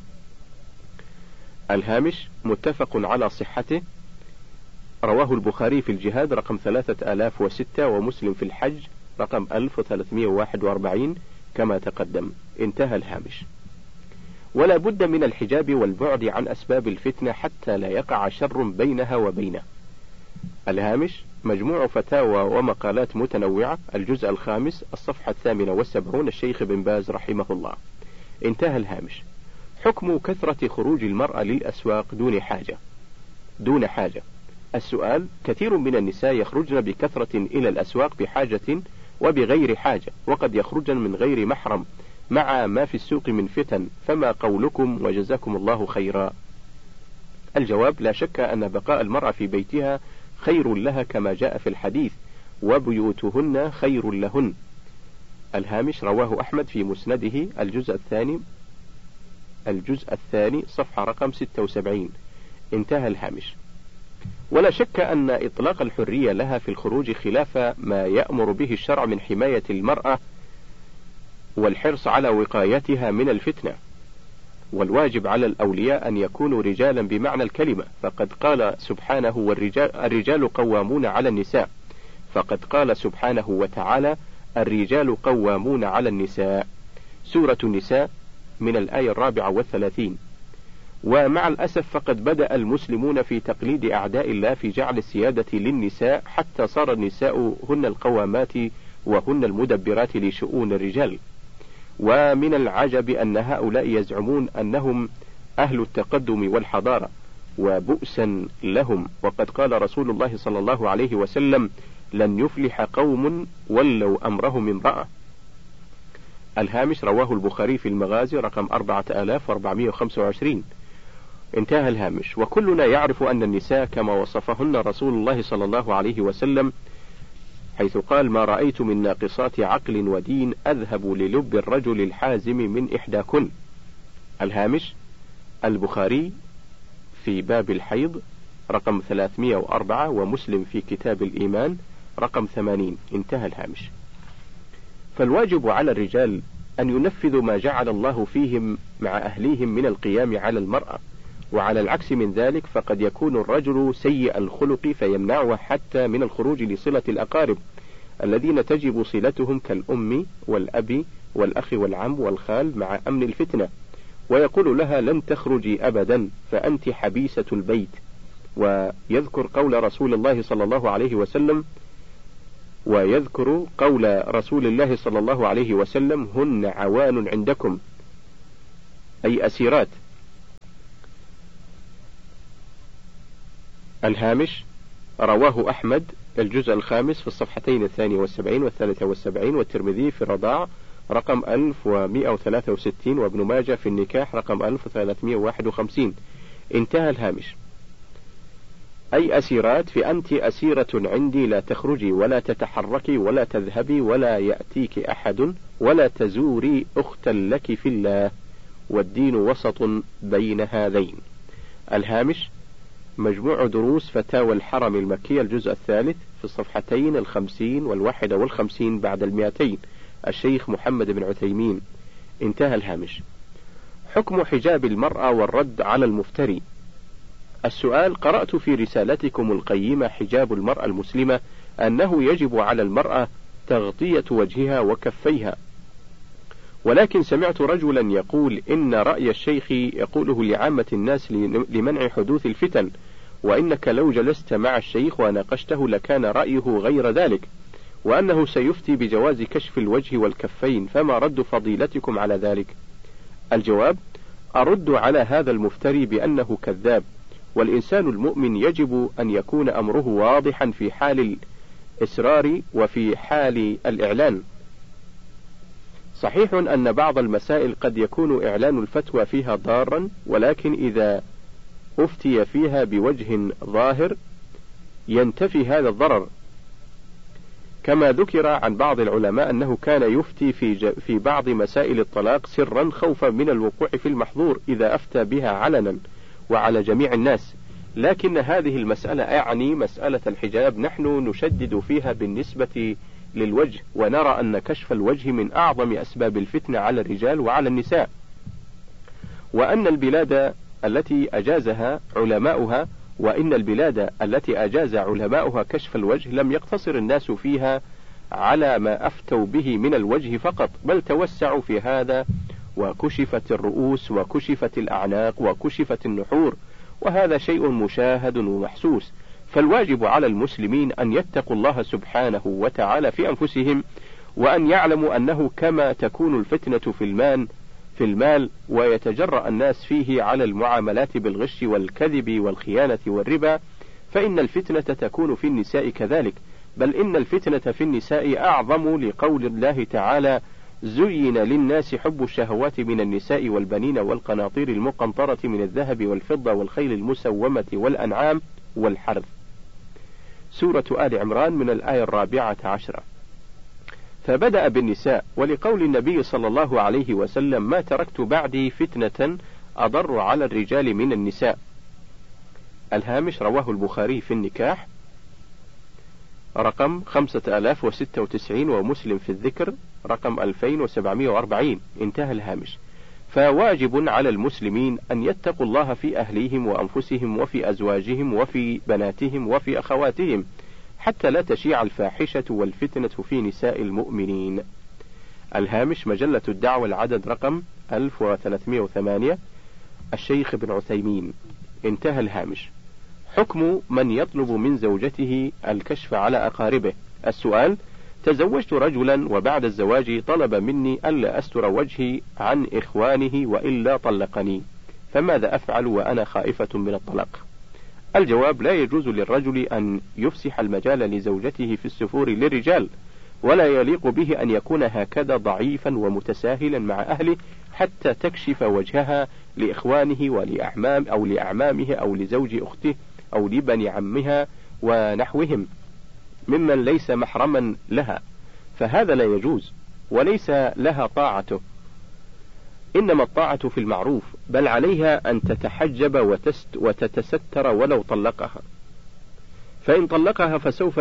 الهامش: متفق على صحته، رواه البخاري في الجهاد رقم 3006، ومسلم في الحج رقم 1341 كما تقدم. انتهى الهامش. ولا بد من الحجاب والبعد عن أسباب الفتنة حتى لا يقع شر بينها وبينه. الهامش: مجموع فتاوى ومقالات متنوعة، الجزء الخامس، الصفحة 78، الشيخ بن باز رحمه الله. انتهى الهامش. حكم كثرة خروج المرأة للأسواق دون حاجة. السؤال: كثير من النساء يخرجن بكثرة إلى الأسواق بحاجة وبغير حاجة، وقد يخرجن من غير محرم مع ما في السوق من فتن، فما قولكم وجزاكم الله خيرا؟ الجواب: لا شك أن بقاء المرأة في بيتها خير لها كما جاء في الحديث: وبيوتهن خير لهن. الهامش: رواه أحمد في مسنده الجزء الثاني صفحة رقم 76. انتهى الهامش. ولا شك أن إطلاق الحرية لها في الخروج خلاف ما يأمر به الشرع من حماية المرأة والحرص على وقايتها من الفتنة، والواجب على الأولياء أن يكونوا رجالا بمعنى الكلمة، فقد قال سبحانه: الرجال قوامون على النساء، فقد قال سبحانه وتعالى: الرجال قوامون على النساء، سورة النساء من الآية 34. ومع الأسف فقد بدأ المسلمون في تقليد أعداء الله في جعل السيادة للنساء، حتى صار النساء هن القوامات وهن المدبرات لشؤون الرجال. ومن العجب أن هؤلاء يزعمون أنهم أهل التقدم والحضارة، وبؤسا لهم، وقد قال رسول الله صلى الله عليه وسلم: لن يفلح قوم ولوا أمرهم امرأة. الهامش: رواه البخاري في المغازي رقم 4425. انتهى الهامش. وكلنا يعرف أن النساء كما وصفهن رسول الله صلى الله عليه وسلم، حيث قال: ما رأيت من ناقصات عقل ودين أذهب للب الرجل الحازم من إحداكن. الهامش: البخاري في باب الحيض رقم 304، ومسلم في كتاب الإيمان رقم 80. انتهى الهامش. فالواجب على الرجال أن ينفذوا ما جعل الله فيهم مع أهليهم من القيام على المرأة، وعلى العكس من ذلك فقد يكون الرجل سيء الخلق فيمنعه حتى من الخروج لصلة الأقارب الذين تجب صلتهم كالأم والأب والأخ والعم والخال مع أمن الفتنة، ويقول لها: لن تخرجي أبدا فأنت حبيسة البيت. ويذكر قول رسول الله صلى الله عليه وسلم: ويذكر قول رسول الله صلى الله عليه وسلم: هن عوان عندكم، أي أسيرات. الهامش: رواه أحمد الجزء الخامس في الصفحتين 72 و73، والترمذي في الرضاع رقم 1163، وابن ماجه في النكاح رقم 1351. انتهى الهامش. أي أسيرات، فأنت أسيرة عندي، لا تخرجي ولا تتحركي ولا تذهبي ولا يأتيك أحد ولا تزوري أختا لك في الله، والدين وسط بين هذين. الهامش: مجموع دروس فتاوى الحرم المكي الجزء الثالث في الصفحتين 50 و51 بعد 200، الشيخ محمد بن عثيمين. انتهى الهامش. حكم حجاب المرأة والرد على المفتري. السؤال: قرأت في رسالتكم القيمة حجاب المرأة المسلمة أنه يجب على المرأة تغطية وجهها وكفيها، ولكن سمعت رجلا يقول إن رأي الشيخ يقوله لعامة الناس لمنع حدوث الفتن، وإنك لو جلست مع الشيخ وناقشته لكان رأيه غير ذلك، وأنه سيفتي بجواز كشف الوجه والكفين، فما رد فضيلتكم على ذلك؟ الجواب: أرد على هذا المفتري بأنه كذاب، والإنسان المؤمن يجب أن يكون أمره واضحا في حال الإسرار وفي حال الإعلان. صحيح أن بعض المسائل قد يكون إعلان الفتوى فيها ضارا، ولكن إذا أفتي فيها بوجه ظاهر ينتفي هذا الضرر، كما ذكر عن بعض العلماء أنه كان يفتي في بعض مسائل الطلاق سرا خوفا من الوقوع في المحظور إذا أفتى بها علنا وعلى جميع الناس. لكن هذه المسألة، أعني مسألة الحجاب، نحن نشدد فيها بالنسبة للوجه، ونرى أن كشف الوجه من أعظم أسباب الفتنة على الرجال وعلى النساء، وأن البلاد التي أجازها علماؤها كشف الوجه لم يقتصر الناس فيها على ما أفتوا به من الوجه فقط، بل توسعوا في هذا وكشفت الرؤوس وكشفت الأعناق وكشفت النحور، وهذا شيء مشاهد ومحسوس. فالواجب على المسلمين أن يتقوا الله سبحانه وتعالى في أنفسهم، وأن يعلموا أنه كما تكون الفتنة في المال ويتجرأ الناس فيه على المعاملات بالغش والكذب والخيانة والربا، فإن الفتنة تكون في النساء كذلك، بل إن الفتنة في النساء أعظم، لقول الله تعالى: زين للناس حب الشهوات من النساء والبنين والقناطير المقنطرة من الذهب والفضة والخيل المسومة والأنعام والحرث. سورة آل عمران من الآية 14. فبدأ بالنساء، ولقول النبي صلى الله عليه وسلم: ما تركت بعدي فتنة أضر على الرجال من النساء. الهامش: رواه البخاري في النكاح رقم 5096، ومسلم في الذكر رقم 2740. انتهى الهامش. فواجب على المسلمين أن يتقوا الله في أهليهم وأنفسهم وفي أزواجهم وفي بناتهم وفي أخواتهم، حتى لا تشيع الفاحشة والفتنة في نساء المؤمنين. الهامش: مجلة الدعوة العدد رقم 1308، الشيخ ابن عثيمين. انتهى الهامش. حكم من يطلب من زوجته الكشف على أقاربه. السؤال: تزوجت رجلا وبعد الزواج طلب مني ألا أستر وجهي عن إخوانه وإلا طلقني، فماذا أفعل وأنا خائفة من الطلاق؟ الجواب: لا يجوز للرجل أن يفسح المجال لزوجته في السفور للرجال، ولا يليق به أن يكون هكذا ضعيفا ومتساهلا مع أهله حتى تكشف وجهها لإخوانه ولأعمام أو لأعمامه أو لزوج أخته أو لبني عمها ونحوهم ممن ليس محرما لها، فهذا لا يجوز وليس لها طاعته، إنما الطاعة في المعروف، بل عليها أن تتحجب وتتستر ولو طلقها، فإن طلقها فسوف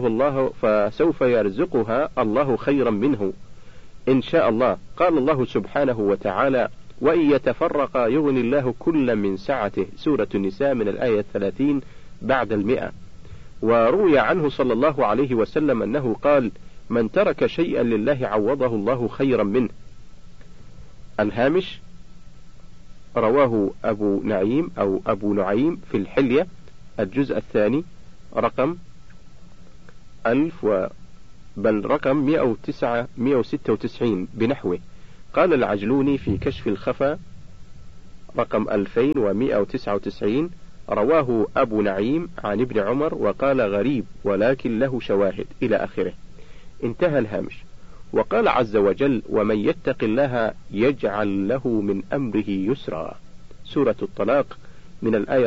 يرزقها الله خيرا منه إن شاء الله. قال الله سبحانه وتعالى: وإن يتفرقا يغني الله كلا من سعته، سورة النساء من الآية 30 بعد 100. وروي عنه صلى الله عليه وسلم أنه قال: من ترك شيئا لله عوضه الله خيرا منه. الهامش: رواه أبو نعيم في الحلية الجزء الثاني رقم 1000 بل رقم 196 بنحوه. قال العجلوني في كشف الخفا رقم 2199 رواه أبو نعيم عن ابن عمر وقال غريب ولكن له شواهد إلى آخره. انتهى الهامش. وقال عز وجل ومن يتق الله يجعل له من أمره يسرا. سورة الطلاق من الآية